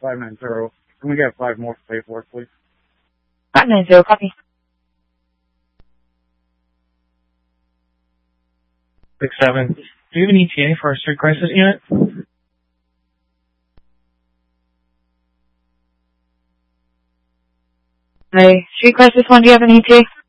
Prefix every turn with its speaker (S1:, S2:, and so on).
S1: 590. Can we get 5 more for paperwork, please?
S2: 590, copy.
S3: 67. Do you have an ETA for our street crisis unit?
S2: Street crisis one, do you have an ETA?